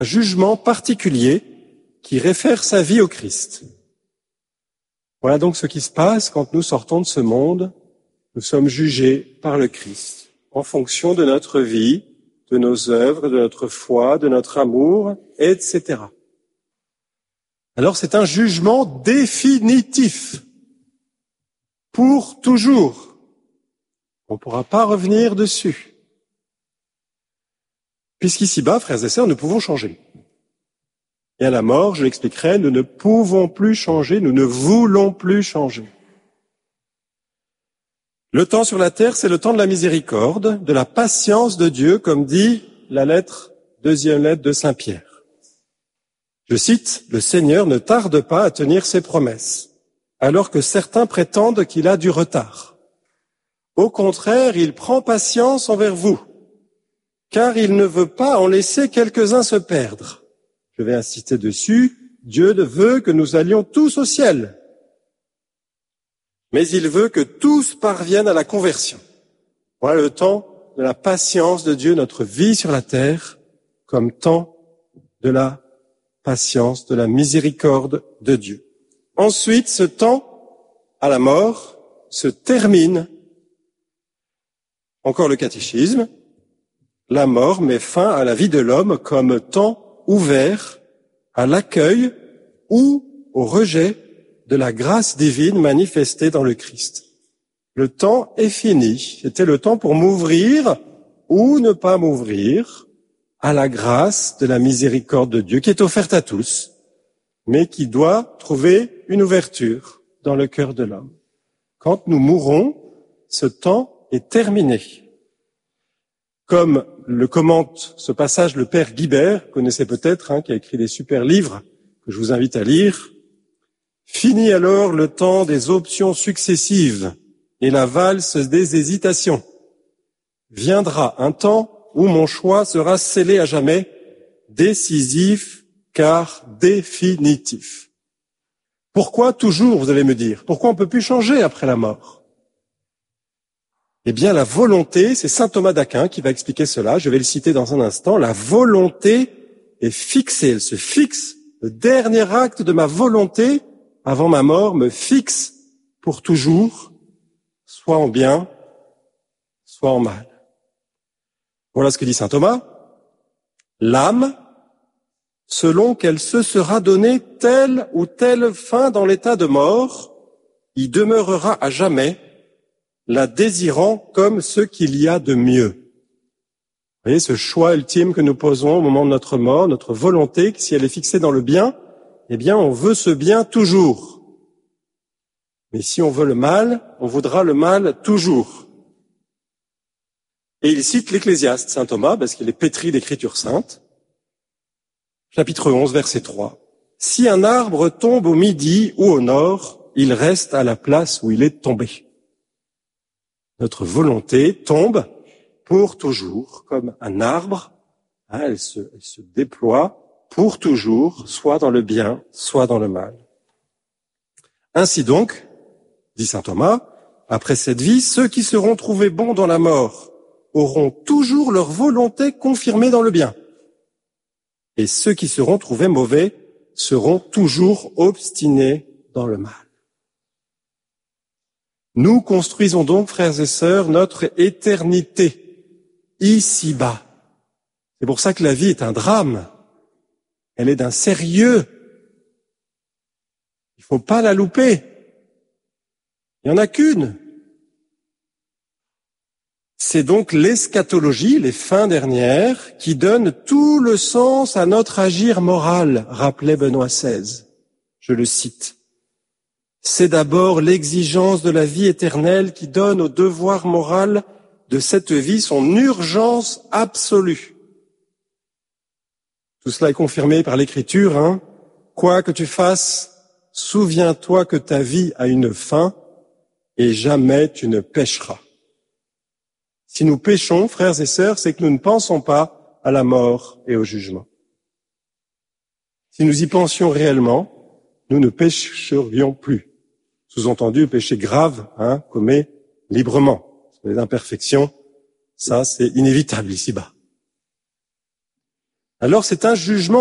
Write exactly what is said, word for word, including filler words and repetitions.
un jugement particulier qui réfère sa vie au Christ. Voilà donc ce qui se passe quand nous sortons de ce monde. Nous sommes jugés par le Christ en fonction de notre vie, de nos œuvres, de notre foi, de notre amour, et cetera. Alors c'est un jugement définitif, pour toujours. On ne pourra pas revenir dessus. Puisqu'ici-bas, frères et sœurs, nous pouvons changer. Et à la mort, je l'expliquerai, nous ne pouvons plus changer, nous ne voulons plus changer. Le temps sur la terre, c'est le temps de la miséricorde, de la patience de Dieu, comme dit la lettre, deuxième lettre de Saint Pierre. Je cite, « Le Seigneur ne tarde pas à tenir ses promesses, alors que certains prétendent qu'il a du retard. Au contraire, il prend patience envers vous, car il ne veut pas en laisser quelques-uns se perdre. » Je vais insister dessus, Dieu veut que nous allions tous au ciel. Mais il veut que tous parviennent à la conversion. Voilà le temps de la patience de Dieu, notre vie sur la terre, comme temps de la patience, de la miséricorde de Dieu. Ensuite, ce temps, à la mort, se termine. Encore le catéchisme. La mort met fin à la vie de l'homme comme temps ouvert à l'accueil ou au rejet de la grâce divine manifestée dans le Christ. Le temps est fini. C'était le temps pour m'ouvrir ou ne pas m'ouvrir à la grâce de la miséricorde de Dieu qui est offerte à tous, mais qui doit trouver une ouverture dans le cœur de l'homme. Quand nous mourrons, ce temps est terminé. Comme le commente ce passage le père Guibert, vous connaissez peut-être, hein, qui a écrit des super livres que je vous invite à lire. Fini alors le temps des options successives et la valse des hésitations. Viendra un temps où mon choix sera scellé à jamais, décisif car définitif. Pourquoi toujours, vous allez me dire? Pourquoi on ne peut plus changer après la mort? Eh bien, la volonté, c'est saint Thomas d'Aquin qui va expliquer cela, je vais le citer dans un instant, la volonté est fixée, elle se fixe, le dernier acte de ma volonté avant ma mort me fixe pour toujours, soit en bien, soit en mal. Voilà ce que dit saint Thomas. L'âme, selon qu'elle se sera donnée telle ou telle fin dans l'état de mort, y demeurera à jamais, la désirant comme ce qu'il y a de mieux. Vous voyez, ce choix ultime que nous posons au moment de notre mort, notre volonté, si elle est fixée dans le bien, eh bien, on veut ce bien toujours. Mais si on veut le mal, on voudra le mal toujours. Et il cite l'Ecclésiaste, saint Thomas, parce qu'il est pétri d'écritures saintes. Chapitre onze, verset trois. « Si un arbre tombe au midi ou au nord, il reste à la place où il est tombé. » Notre volonté tombe pour toujours, comme un arbre, hein, elle, se, elle se déploie pour toujours, soit dans le bien, soit dans le mal. Ainsi donc, dit saint Thomas, après cette vie, ceux qui seront trouvés bons dans la mort auront toujours leur volonté confirmée dans le bien. Et ceux qui seront trouvés mauvais seront toujours obstinés dans le mal. Nous construisons donc, frères et sœurs, notre éternité, ici-bas. C'est pour ça que la vie est un drame. Elle est d'un sérieux. Il ne faut pas la louper. Il n'y en a qu'une. C'est donc l'eschatologie, les fins dernières, qui donnent tout le sens à notre agir moral, rappelait Benoît seize. Je le cite. C'est d'abord l'exigence de la vie éternelle qui donne au devoir moral de cette vie son urgence absolue. Tout cela est confirmé par l'Écriture, hein. Quoi que tu fasses, souviens-toi que ta vie a une fin et jamais tu ne pécheras. Si nous péchons, frères et sœurs, c'est que nous ne pensons pas à la mort et au jugement. Si nous y pensions réellement, nous ne pécherions plus. Sous-entendu, péché grave, hein, commet librement. Les imperfections, ça c'est inévitable ici-bas. Alors c'est un jugement